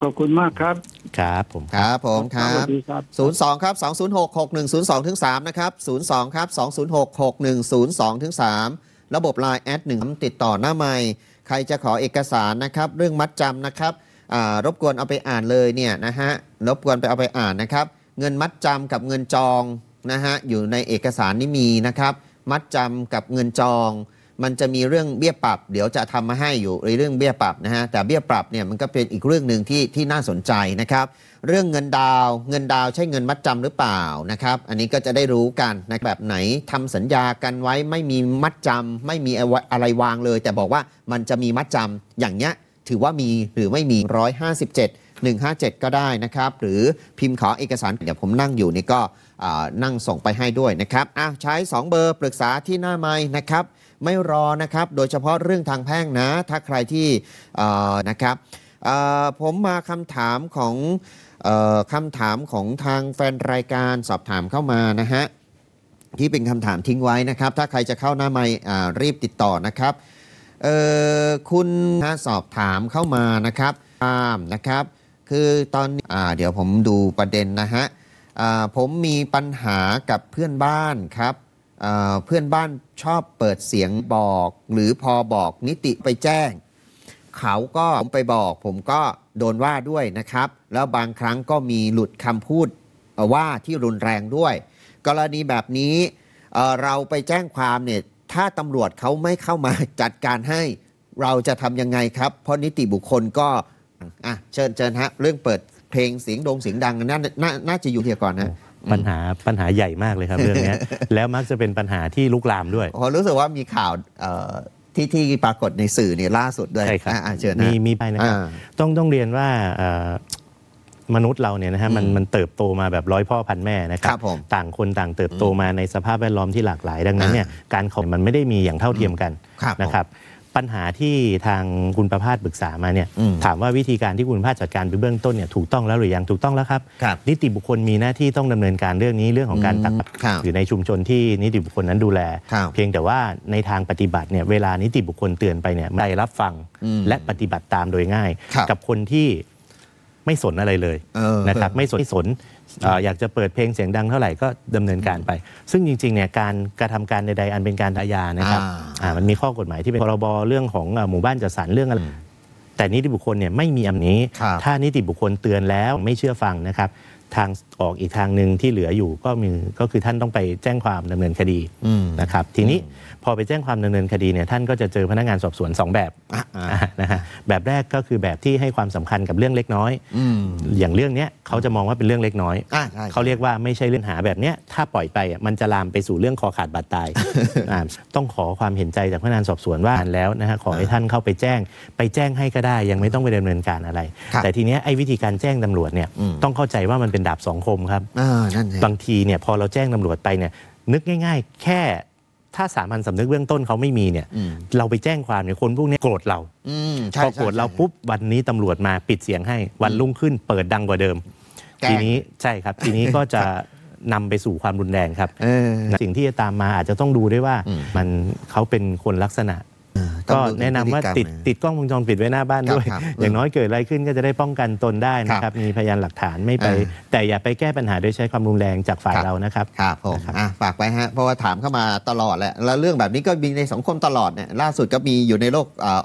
ขอบคุณมากครับครับผมครับผมครัสวับสดีครับ 02ครับ2066102ถึง3นะครับ02ครับ2066102ถึง3ระบบ LINE แอด1ติดต่อหน้าไมค์ใครจะขอเอกสารนะครับเรื่องมัดจำนะครับรบกวนเอาไปอ่านเลยเนี่ยนะฮะรบกวนไปเอาไปอ่านนะครับเงินมัดจำกับเงินจองนะฮะอยู่ในเอกสารนี่มีนะครับมัดจำกับเงินจองมันจะมีเรื่องเบี้ยปรับเดี๋ยวจะทำมาให้อยู่ในเรื่องเบี้ยปรับนะฮะแต่เบี้ยปรับเนี่ยมันก็เป็นอีกเรื่องหนึ่งที่น่าสนใจนะครับเรื่องเงินดาวใช่เงินมัดจำหรือเปล่านะครับอันนี้ก็จะได้รู้กันนะแบบไหนทำสัญญากันไว้ไม่มีมัดจำไม่มีอะไรวางเลยแต่บอกว่ามันจะมีมัดจำอย่างเนี้ยถือว่ามีหรือไม่มี157 157ก็ได้นะครับหรือพิมพ์ขอเอกสารเดี๋ยวผมนั่งอยู่นี่ก็นั่งส่งไปให้ด้วยนะครับใช้2เบอร์ปรึกษาที่หน้าไมค์นะครับไม่รอนะครับโดยเฉพาะเรื่องทางแพ่งนะถ้าใครที่นะครับผมมาคำถามของทางแฟนรายการสอบถามเข้ามานะฮะที่เป็นคำถามทิ้งไว้นะครับถ้าใครจะเข้าหน้าไมค์รีบติดต่อนะครับคุณสอบถามเข้ามานะครับนะครับคือตอนนี้เดี๋ยวผมดูประเด็นนะฮะผมมีปัญหากับเพื่อนบ้านครับเพื่อนบ้านชอบเปิดเสียงบอกหรือพอบอกนิติไปแจ้งเขาก็ไปบอกผมก็โดนว่าด้วยนะครับแล้วบางครั้งก็มีหลุดคำพูดว่าที่รุนแรงด้วยกรณีแบบนี้เราไปแจ้งความเนี่ยถ้าตำรวจเขาไม่เข้ามาจัดการให้เราจะทำยังไงครับเพราะนิติบุคคลก็เชิญฮะเรื่องเปิดเพลงเสียงดังน่าจะอยู่เทียก่อนนะปัญหาใหญ่มากเลยครับเรื่องนี้ แล้วมักจะเป็นปัญหาที่ลุกลามด้วยผมรู้สึกว่ามีข่าวที่ปรากฏในสื่อเนี่ยล่าสุดด้วยใช่ครับเชิญนะมีไปนะครับต้องเรียนว่ามนุษย์เราเนี่ยนะฮะมันเติบโตมาแบบร้อยพ่อพันแม่นะครับต่างคนต่างเติบโตมาในสภาพแวดล้อมที่หลากหลายดังนั้นเนี่ยการขอมันไม่ได้มีอย่างเท่าเทียมกันนะครับปัญหาที่ทางคุณประภาสปรึกษามาเนี่ยถามว่าวิธีการที่คุณประภาสจัดการไปเบื้องต้นเนี่ยถูกต้องแล้วหรือยังถูกต้องแล้วครับนิติบุคคลมีหน้าที่ต้องดำเนินการเรื่องนี้เรื่องของการตักอยู่ในชุมชนที่นิติบุคคลนั้นดูแลเพียงแต่ว่าในทางปฏิบัติเนี่ยเวลานิติบุคคลเตือนไปเนี่ยไม่รับฟังและปฏิบัติตามโดยง่ายกับคนที่ไม่สนอะไรเลยนะครับไม่สนอยากจะเปิดเพลงเสียงดังเท่าไหร่ก็ดำเนินการไปซึ่งจริงๆเนี่ยการกระทำการใดๆอันเป็นการอาญานะครับมันมีข้อกฎหมายที่เป็นพรบเรื่องของหมู่บ้านจัดสรรเรื่องอะไรแต่นิติบุคคลเนี่ยไม่มีอันนี้ถ้านิติบุคคลเตือนแล้วไม่เชื่อฟังนะครับทางออกอีกทางหนึ่งที่เหลืออยู่ก็คือท่านต้องไปแจ้งความดำเนินคดีนะครับทีนี้พอไปแจ้งความดำเนินคดีเนี่ยท่านก็จะเจอพนักงานสอบสวน2แบบนะฮะแบบแรกก็คือแบบที่ให้ความสำคัญกับเรื่องเล็กน้อยอย่างเรื่องนี้เขาจะมองว่าเป็นเรื่องเล็กน้อยเขาเรียกว่าไม่ใช่เรื่องหาแบบนี้ถ้าปล่อยไปมันจะลามไปสู่เรื่องคอขาดบาดตายต้องขอความเห็นใจจากพนักงานสอบสวนว่าแล้วนะฮะขอให้ท่านเข้าไปแจ้งให้ก็ได้ยังไม่ต้องไปดำเนินการอะไรแต่ทีนี้ไอ้วิธีการแจ้งตำรวจเนี่ยต้องเข้าใจว่ามันเป็นดาบสองคมครับบางทีเนี่ยพอเราแจ้งตำรวจไปเนี่ยนึกง่ายๆแค่ถ้าสามัญสำนึกเบื้องต้นเขาไม่มีเนี่ยเราไปแจ้งความเนี่ยคนพวกนี้โกรธเราพอโกรธเราปุ๊บวันนี้ตำรวจมาปิดเสียงให้วันรุ่งขึ้นเปิดดังกว่าเดิมทีนี้ใช่ครับทีนี้ก็จะนำไปสู่ความรุนแรงครับสิ่งที่จะตามมาอาจจะต้องดูด้วยว่าเขาเป็นคนลักษณะก็แนะนำว่าติดกล้องวงจรปิดไว้หน้าบ้านด้วยอย่างน้อยเกิดอะไรขึ้นก็จะได้ป้องกันตนได้นะครับมีพยานหลักฐานไม่ไปแต่อย่าไปแก้ปัญหาโดยใช้ความรุนแรงจากฝ่ายเรานะครับครับผมฝากไว้ฮะเพราะว่าถามเข้ามาตลอดแหละแล้วเรื่องแบบนี้ก็มีในสังคมตลอดเนี่ยล่าสุดก็มีอยู่ในโลก